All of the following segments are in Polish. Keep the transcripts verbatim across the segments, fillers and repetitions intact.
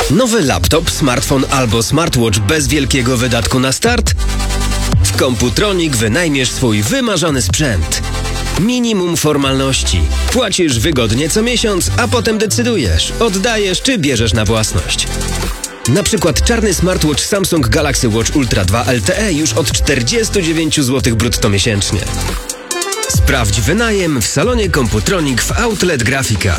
Nowy laptop, smartfon albo smartwatch bez wielkiego wydatku na start? W Computronic wynajmiesz swój wymarzony sprzęt. Minimum formalności. Płacisz wygodnie co miesiąc, a potem decydujesz, oddajesz czy bierzesz na własność. Na przykład czarny smartwatch Samsung Galaxy Watch Ultra dwa L T E już od czterdzieści dziewięć złotych brutto miesięcznie. Sprawdź wynajem w salonie Computronic w Outlet Grafika.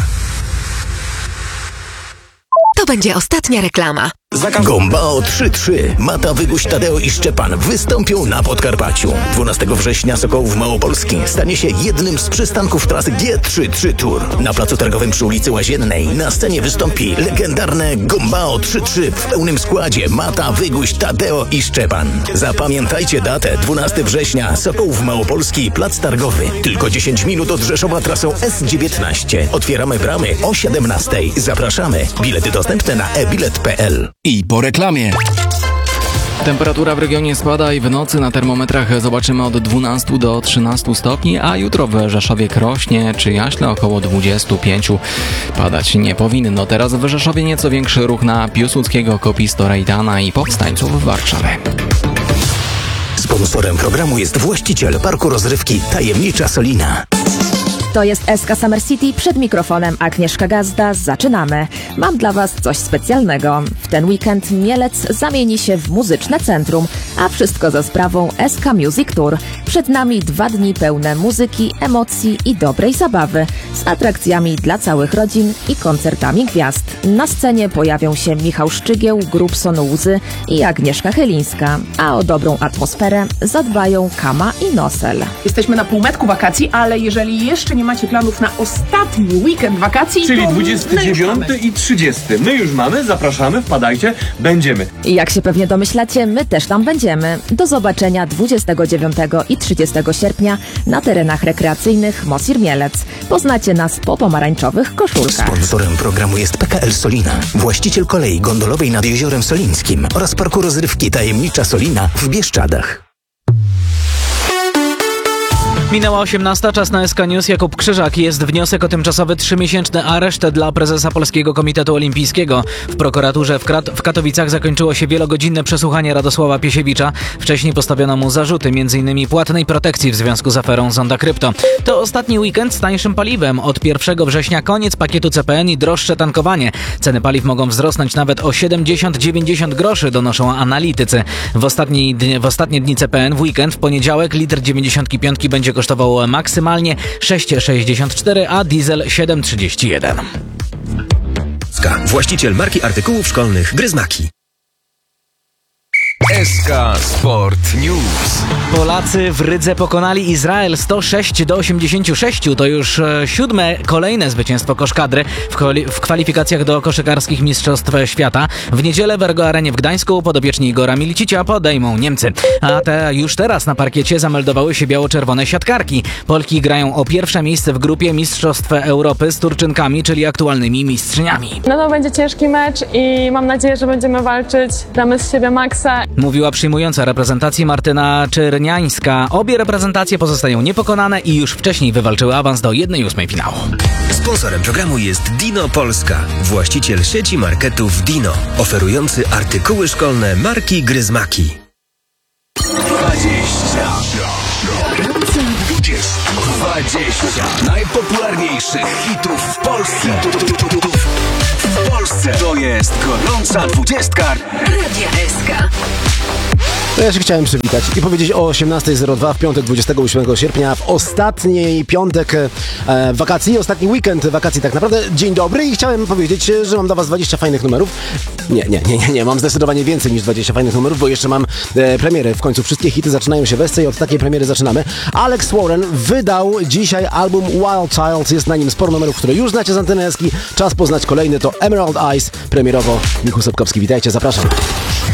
To będzie ostatnia reklama. Gombao trzy trzy. Mata, Wyguś, Tadeo i Szczepan wystąpią na Podkarpaciu. dwunastego września Sokołów Małopolski stanie się jednym z przystanków trasy G trzydzieści trzy Tour. Na placu targowym przy ulicy Łaziennej na scenie wystąpi legendarne Gombao trzy trzy w pełnym składzie Mata, Wyguś, Tadeo i Szczepan. Zapamiętajcie datę. dwunastego września Sokołów Małopolski, plac targowy. Tylko dziesięć minut od Rzeszowa trasą S dziewiętnaście. Otwieramy bramy o siedemnastej. Zapraszamy. Bilety dostępne na e bilet kropka p l. I po reklamie. Temperatura w regionie spada i w nocy na termometrach zobaczymy od dwunastu do trzynastu stopni, a jutro w Rzeszowie, Krośnie czy Jaśle około dwudziestu pięciu. Padać nie powinno. Teraz w Rzeszowie nieco większy ruch na Piłsudskiego, Kopisto, Rejdana i Powstańców w Warszawie. Sponsorem programu jest właściciel parku rozrywki Tajemnicza Solina. To jest S K Summer City, przed mikrofonem Agnieszka Gazda. Zaczynamy. Mam dla Was coś specjalnego. W ten weekend Mielec zamieni się w muzyczne centrum, a wszystko za sprawą S K Music Tour. Przed nami dwa dni pełne muzyki, emocji i dobrej zabawy, z atrakcjami dla całych rodzin i koncertami gwiazd. Na scenie pojawią się Michał Szczygieł, Grubson Łzy i Agnieszka Chylińska, a o dobrą atmosferę zadbają Kama i Nosel. Jesteśmy na półmetku wakacji, ale jeżeli jeszcze nie macie planów na ostatni weekend wakacji, czyli to dwudziesty dziewiąty i trzydziesty. My już mamy, zapraszamy, wpadajcie, będziemy. I jak się pewnie domyślacie, my też tam będziemy. Do zobaczenia dwudziestego dziewiątego i trzydziestego sierpnia na terenach rekreacyjnych Mosir Mielec. Poznacie nas po pomarańczowych koszulkach. Sponsorem programu jest P K L Solina, właściciel kolei gondolowej nad Jeziorem Solińskim oraz parku rozrywki Tajemnicza Solina w Bieszczadach. Minęła osiemnasta, czas na S K News. Jakub Krzyżak. Jest wniosek o tymczasowy trzymiesięczny areszt dla prezesa Polskiego Komitetu Olimpijskiego. W prokuraturze w, Krat- w Katowicach zakończyło się wielogodzinne przesłuchanie Radosława Piesiewicza. Wcześniej postawiono mu zarzuty między innymi płatnej protekcji w związku z aferą Zonda Krypto. To ostatni weekend z tańszym paliwem. Od pierwszego września koniec pakietu C P N i droższe tankowanie. Ceny paliw mogą wzrosnąć nawet o siedemdziesiąt do dziewięćdziesięciu groszy, donoszą analitycy. W, ostatni dni, w ostatnie dni C P N w weekend w poniedziałek litr dziewięćdziesiąt pięć będzie kosztował maksymalnie sześć sześćdziesiąt cztery, a diesel siedem trzydzieści jeden. Właściciel marki artykułów szkolnych Gryzmaki. S K Sport News. Polacy w Rydze pokonali Izrael sto sześć do osiemdziesięciu sześciu. To już e, siódme kolejne zwycięstwo koszkadry w, kwali- w kwalifikacjach do koszykarskich mistrzostw świata. W niedzielę w Ergo Arenie w Gdańsku podopieczni Igora Milicicia podejmą Niemcy. A te już teraz na parkiecie zameldowały się biało-czerwone siatkarki. Polki grają o pierwsze miejsce w grupie Mistrzostw Europy z Turczynkami, czyli aktualnymi mistrzyniami. No to będzie ciężki mecz i mam nadzieję, że będziemy walczyć. Damy z siebie maksa. Mówiła przyjmująca reprezentacji Martyna Czerniańska. Obie reprezentacje pozostają niepokonane i już wcześniej wywalczyły awans do jednej ósmej finału. Sponsorem programu jest Dino Polska, właściciel sieci marketów Dino, oferujący artykuły szkolne marki Gryzmaki. dwadzieścia. dwadzieścia najpopularniejszych hitów w Polsce. W Polsce to jest gorąca dwudziestka Radia S K. To ja się chciałem przywitać i powiedzieć o osiemnastej zero dwa w piątek dwudziestego ósmego sierpnia, w ostatni piątek e, wakacji, ostatni weekend wakacji tak naprawdę. Dzień dobry i chciałem powiedzieć, że mam dla was dwadzieścia fajnych numerów. Nie, nie, nie, nie, nie, mam zdecydowanie więcej niż dwadzieścia fajnych numerów, bo jeszcze mam e, premierę. W końcu wszystkie hity zaczynają się w Esce i od takiej premiery zaczynamy. Alex Warren wydał dzisiaj album Wild Child, jest na nim sporo numerów, które już znacie z anteny Eski. Czas poznać kolejny, to Emerald Eyes, premierowo. Michał Sobkowski, witajcie, zapraszam.